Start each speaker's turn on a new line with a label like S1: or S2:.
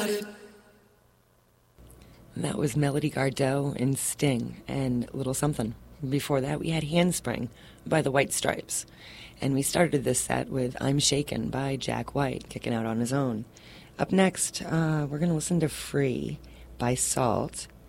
S1: And that was Melody Gardot and Sting and Little Something. Before that, we had Handspring by the White Stripes. And we started this set with I'm Shaken by Jack White, kicking out on his own. Up next, we're going to listen to Free by Salt.